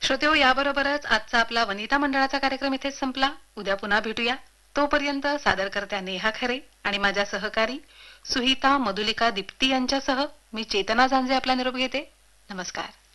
श्रोतेहो, याबरोबरच आजचा आपला वनिता मंडळाचा कार्यक्रम इथेच संपला. उद्या पुन्हा भेटूया. तोपर्यंत सादरकर्त्या नेहा खरे आणि माझ्या सहकारी सुहिता, मधुलिका, दीप्ती यांच्यासह मी चेतना झांजे आपला निरोप घेते. नमस्कार.